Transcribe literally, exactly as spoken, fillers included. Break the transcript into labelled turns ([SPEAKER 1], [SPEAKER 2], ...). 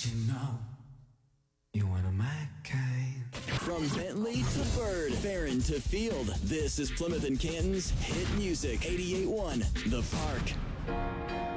[SPEAKER 1] Don't you know you're one of my kind?
[SPEAKER 2] From Bentley to Bird, Farron to Field, this is Plymouth and Canton's hit music. eighty-eight point one, The Park.